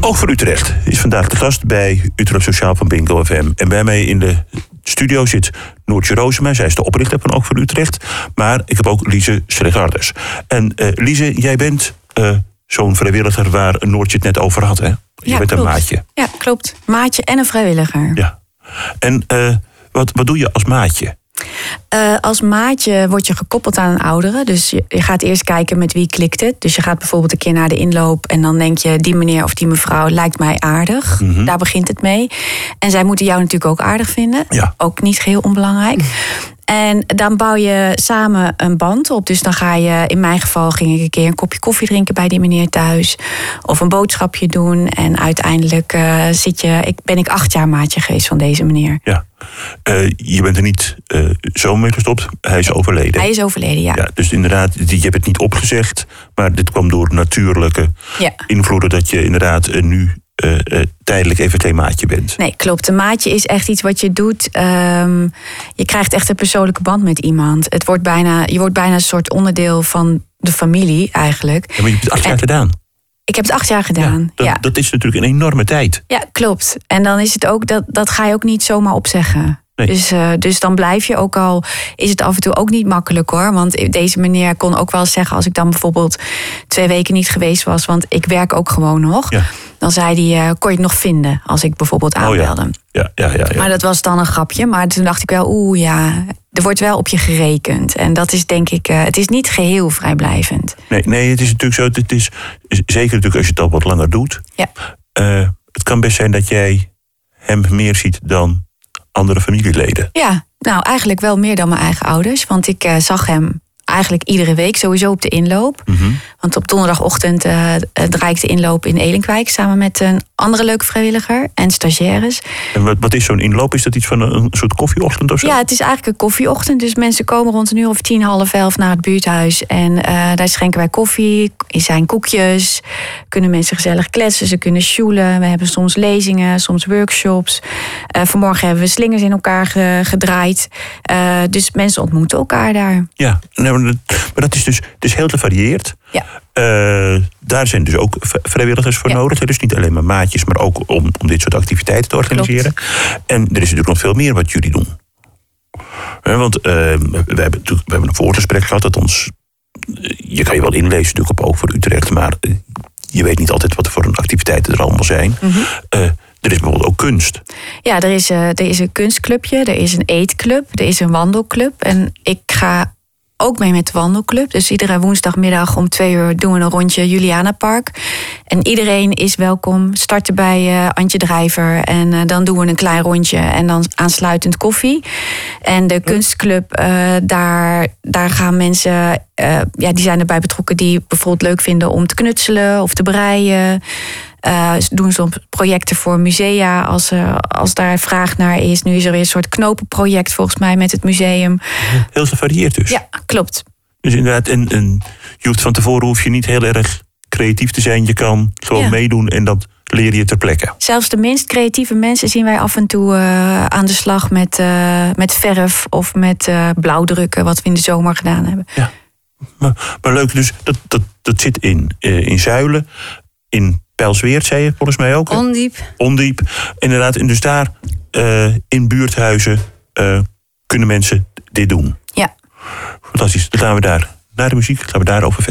Oog voor Utrecht is vandaag de gast bij Utrecht Sociaal van Bingo FM. En bij mij in de studio zit Noortje Roosema. Zij is de oprichter van Oog voor Utrecht. Maar ik heb ook Lise Stregharders. En Lise, jij bent zo'n vrijwilliger waar Noortje het net over had, hè? Je bent een maatje. Ja, klopt. Maatje en een vrijwilliger. Ja. En wat doe je als maatje? Als maatje word je gekoppeld aan een oudere. Dus je gaat eerst kijken met wie klikt het. Dus je gaat bijvoorbeeld een keer naar de inloop en dan denk je, die meneer of die mevrouw lijkt mij aardig. Mm-hmm. Daar begint het mee. En zij moeten jou natuurlijk ook aardig vinden. Ja. Ook niet geheel onbelangrijk. En dan bouw je samen een band op. Dus dan ga je, in mijn geval ging ik een keer een kopje koffie drinken bij die meneer thuis. Of een boodschapje doen. En uiteindelijk ben ik 8 jaar maatje geweest van deze meneer. Ja. Je bent er niet zo mee gestopt. Hij is overleden. Hij is overleden, ja. Dus inderdaad, je hebt het niet opgezegd. Maar dit kwam door natuurlijke invloeden dat je inderdaad nu tijdelijk even geen maatje bent. Nee, klopt. Een maatje is echt iets wat je doet. Je krijgt echt een persoonlijke band met iemand. Je wordt bijna een soort onderdeel van de familie eigenlijk. Ja, maar je hebt het 8 jaar gedaan. Ik heb het 8 jaar gedaan. Dat is natuurlijk een enorme tijd. Ja, klopt. En dan is het ook, dat ga je ook niet zomaar opzeggen. Nee. Dus dan blijf je, ook al is het af en toe ook niet makkelijk hoor. Want deze meneer kon ook wel zeggen, als ik dan bijvoorbeeld 2 weken niet geweest was, want ik werk ook gewoon nog. Ja. Dan zei hij, kon je het nog vinden als ik bijvoorbeeld aanbelde. Ja. Maar dat was dan een grapje. Maar toen dacht ik wel, er wordt wel op je gerekend. En dat is denk ik, het is niet geheel vrijblijvend. Nee, het is natuurlijk zo, het is zeker natuurlijk als je het al wat langer doet. Ja. Het kan best zijn dat jij hem meer ziet dan andere familieleden. Ja, nou eigenlijk wel meer dan mijn eigen ouders. Want ik zag hem eigenlijk iedere week sowieso op de inloop. Mm-hmm. Want op donderdagochtend draai ik de inloop in Elinkwijk samen met een andere leuke vrijwilliger en stagiaires. En wat is zo'n inloop? Is dat iets van een soort koffieochtend of zo? Ja, het is eigenlijk een koffieochtend. Dus mensen komen rond 10:10, 10:30 naar het buurthuis. En daar schenken wij koffie. Er zijn koekjes. Kunnen mensen gezellig kletsen. Ze kunnen sjoelen. We hebben soms lezingen, soms workshops. Vanmorgen hebben we slingers in elkaar gedraaid. Dus mensen ontmoeten elkaar daar. Ja, maar dat is dus heel gevarieerd. Ja. Daar zijn dus ook vrijwilligers voor nodig. Dus niet alleen maar maatjes, maar ook om dit soort activiteiten te organiseren. Klopt. En er is natuurlijk nog veel meer wat jullie doen. Want we hebben een voorgesprek gehad dat ons. Je kan je wel inlezen natuurlijk op Oog voor Utrecht, maar je weet niet altijd wat voor activiteiten er allemaal zijn. Mm-hmm. Er is bijvoorbeeld ook kunst. Ja, er is een kunstclubje, er is een eetclub, er is een wandelclub. En ik ga ook mee met de wandelclub. Dus iedere woensdagmiddag om 2:00 doen we een rondje Julianapark. En iedereen is welkom. Starten bij Antje Drijver. En dan doen we een klein rondje. En dan aansluitend koffie. En de kunstclub, daar gaan mensen, die zijn erbij betrokken die bijvoorbeeld leuk vinden om te knutselen of te breien. Doen soms projecten voor musea als daar vraag naar is. Nu is er weer een soort knopenproject volgens mij met het museum. Heel gevarieerd dus. Ja, klopt. Dus inderdaad, en je hoeft van tevoren hoef je niet heel erg creatief te zijn. Je kan gewoon meedoen en dat leer je ter plekke. Zelfs de minst creatieve mensen zien wij af en toe aan de slag met verf of met blauwdrukken, wat we in de zomer gedaan hebben. Ja, maar leuk, dus dat zit in Zuilen, in Pijlsweert, zei je volgens mij ook. Ondiep. Inderdaad, en dus daar in buurthuizen kunnen mensen dit doen. Ja. Fantastisch. Dan gaan we daar naar de muziek, gaan we daarover verder.